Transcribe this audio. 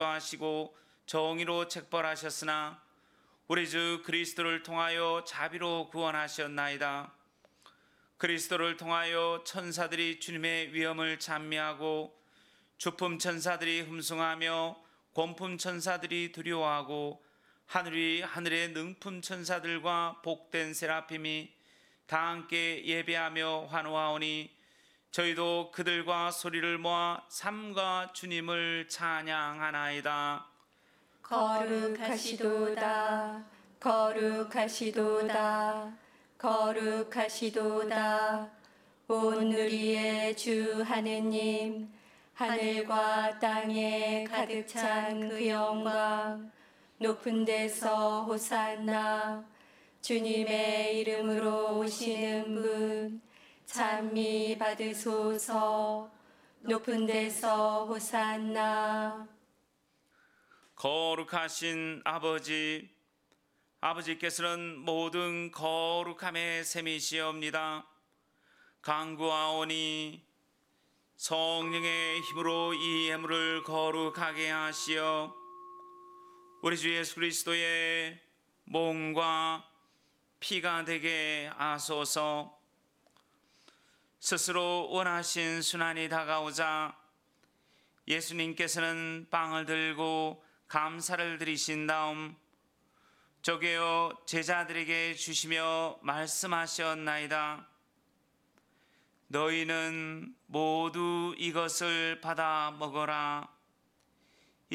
하시고 정의로 책벌하셨으나 우리 주 그리스도를 통하여 자비로 구원하셨나이다. 그리스도를 통하여 천사들이 주님의 위엄을 찬미하고 주품 천사들이 흠숭하며 권품 천사들이 두려워하고 하늘이 하늘의 능품 천사들과 복된 세라핌이 다 함께 예배하며 환호하오니 저희도 그들과 소리를 모아 삼가 주님을 찬양하나이다. 거룩하시도다 거룩하시도다 거룩하시도다 온 우리의 주 하느님 하늘과 땅에 가득 찬 그 영광 높은 데서 호산나 주님의 이름으로 오시는 분 찬미 받으소서 높은 데서 호산나. 거룩하신 아버지께서는 모든 거룩함의 셈이시옵니다. 간구하오니 성령의 힘으로 이 예물을 거룩하게 하시어 우리 주 예수 그리스도의 몸과 피가 되게 하소서. 스스로 원하신 순환이 다가오자 예수님께서는 빵을 들고 감사를 드리신 다음 쪼개어 제자들에게 주시며 말씀하셨나이다. 너희는 모두 이것을 받아 먹어라.